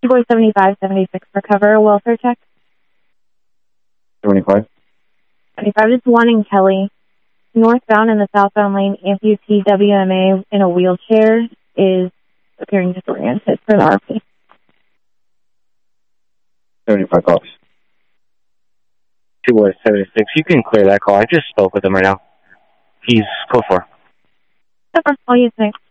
Boy 7576 for cover, welfare check. 75. 75 is 1 in Kelly. Northbound in the southbound lane, amputee WMA in a wheelchair is appearing disoriented for the RP. 75 calls. 2 Boy 76, you can clear that call. I just spoke with him right now. He's code 4. I'll use next.